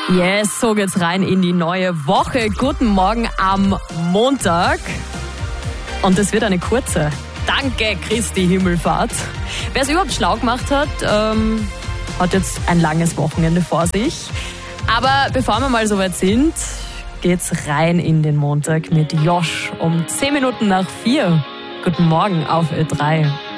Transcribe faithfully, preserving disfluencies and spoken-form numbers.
Yes, so geht's rein in die neue Woche. Guten Morgen am Montag. Und es wird eine kurze. Danke, Christi Himmelfahrt. Wer es überhaupt schlau gemacht hat, ähm, hat jetzt ein langes Wochenende vor sich. Aber bevor wir mal so weit sind, geht's rein in den Montag mit Josh um zehn Minuten nach vier. Guten Morgen auf Ö drei.